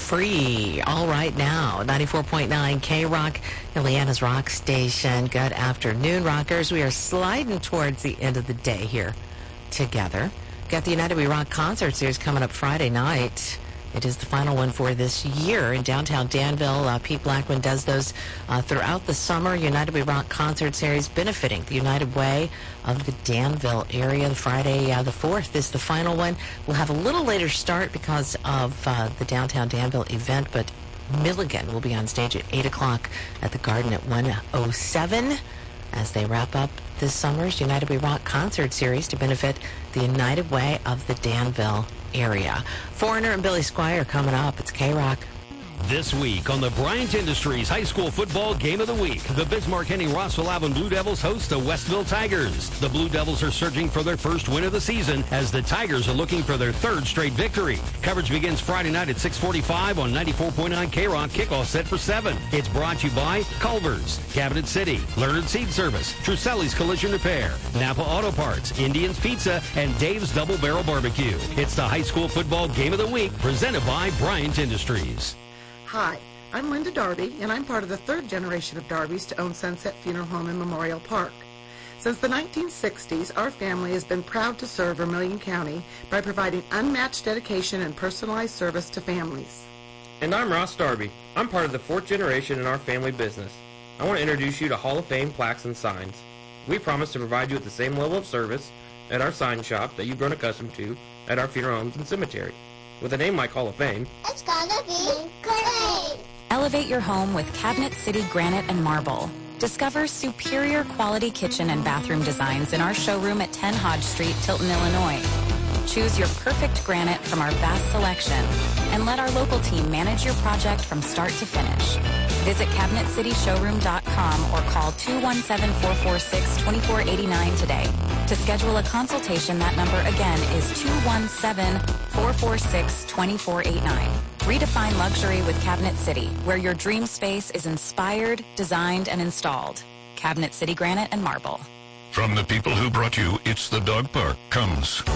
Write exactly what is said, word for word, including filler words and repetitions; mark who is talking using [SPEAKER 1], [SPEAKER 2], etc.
[SPEAKER 1] free. All right now, ninety-four point nine K-Rock, Ileana's Rock Station. Good afternoon, rockers. We are sliding towards the end of the day here together. Got the United We Rock concert series coming up Friday night. It is the final one for this year in downtown Danville. Uh, Pete Blackman does those uh, throughout the summer. United We Rock concert series benefiting the United Way of the Danville area. The Friday uh, the fourth is the final one. We'll have a little later start because of uh, the downtown Danville event, but Milligan will be on stage at eight o'clock at the Garden at one oh seven as they wrap up this summer's United We Rock concert series to benefit the United Way of the Danville area. Foreigner and Billy Squire coming up. It's K-Rock.
[SPEAKER 2] This week on the Bryant Industries High School Football Game of the Week, the Bismarck-Henry-Rossville Alvin Blue Devils host the Westville Tigers. The Blue Devils are searching for their first win of the season as the Tigers are looking for their third straight victory. Coverage begins Friday night at six forty-five on ninety-four point nine K-Rock. Kickoff set for seven. It's brought to you by Culver's, Cabinet City, Learned Seed Service, Truselli's Collision Repair, Napa Auto Parts, Indian's Pizza, and Dave's Double Barrel Barbecue. It's the High School Football Game of the Week presented by Bryant Industries.
[SPEAKER 3] Hi, I'm Linda Darby, and I'm part of the third generation of Darbys to own Sunset Funeral Home in Memorial Park. Since the nineteen sixties, our family has been proud to serve Vermilion County by providing unmatched dedication and personalized service to families.
[SPEAKER 4] And I'm Ross Darby. I'm part of the fourth generation in our family business. I want to introduce you to Hall of Fame plaques and signs. We promise to provide you with the same level of service at our sign shop that you've grown accustomed to at our funeral homes and cemetery. With a name like Hall of Fame,
[SPEAKER 5] it's gonna be great!
[SPEAKER 6] Elevate your home with Cabinet City granite and marble. Discover superior quality kitchen and bathroom designs in our showroom at ten Hodge Street, Tilton, Illinois. Choose your perfect granite from our vast selection and let our local team manage your project from start to finish. Visit cabinet city showroom dot com or call two one seven, four four six, two four eight nine today. To schedule a consultation, that number again is two one seven, four four six, two four eight nine. Redefine luxury with Cabinet City, where your dream space is inspired, designed, and installed. Cabinet City Granite and Marble.
[SPEAKER 7] From the people who brought you It's the Dog Park comes